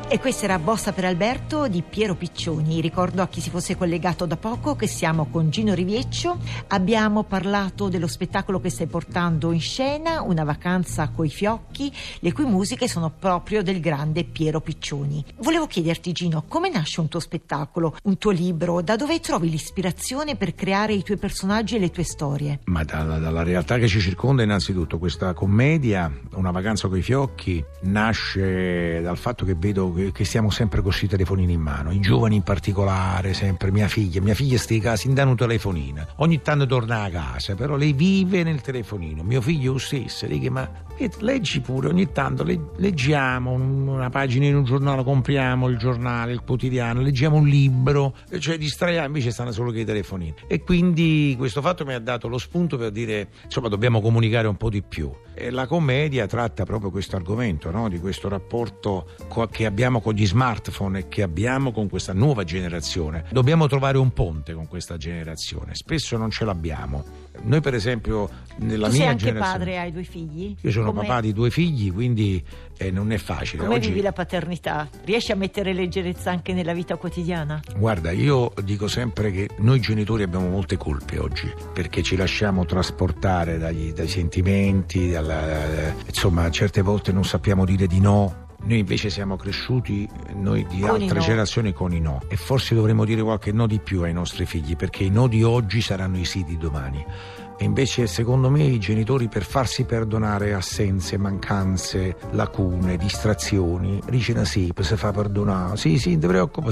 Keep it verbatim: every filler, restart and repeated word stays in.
E questa era Bossa per Alberto di Piero Piccioni. Ricordo a chi si fosse collegato da poco che siamo con Gino Rivieccio. Abbiamo parlato dello spettacolo che stai portando in scena, Una vacanza coi fiocchi, le cui musiche sono proprio del grande Piero Piccioni. Volevo chiederti, Gino, come nasce un tuo spettacolo, un tuo libro? Da dove trovi l'ispirazione per creare i tuoi personaggi e le tue storie? Ma dalla, dalla realtà che ci circonda, innanzitutto. Questa commedia, Una vacanza coi fiocchi, nasce dal fatto che vedo che stiamo sempre con questi telefonini in mano, i giovani in particolare, sempre mia figlia mia figlia sta in casa, inda un telefonino, ogni tanto torna a casa, però lei vive nel telefonino. Mio figlio lo stesso, dice: ma leggi pure, ogni tanto leggiamo una pagina in un giornale, compriamo il giornale, il quotidiano, leggiamo un libro, cioè distraiamo, invece stanno solo con i telefonini. E quindi questo fatto mi ha dato lo spunto per dire, insomma, dobbiamo comunicare un po' di più. E la commedia tratta proprio questo argomento, no? Di questo rapporto che abbiamo con gli smartphone e che abbiamo con questa nuova generazione. Dobbiamo trovare un ponte con questa generazione, spesso non ce l'abbiamo. Noi per esempio nella tu mia sei anche generazione, padre, hai due figli? Io sono Come... papà di due figli, quindi eh, non è facile. Come Oggi... vivi la paternità? Riesci a mettere leggerezza anche nella vita quotidiana? Guarda, io dico sempre che noi genitori abbiamo molte colpe oggi, perché ci lasciamo trasportare dagli, dai sentimenti, dalla, insomma, certe volte non sappiamo dire di no. Noi invece siamo cresciuti, noi di con altre no. generazioni, con i no, e forse dovremmo dire qualche no di più ai nostri figli, perché i no di oggi saranno i sì di domani. E invece secondo me i genitori, per farsi perdonare assenze, mancanze, lacune, distrazioni, dicono: sì, si fa perdonare, sì sì, non ti preoccupare,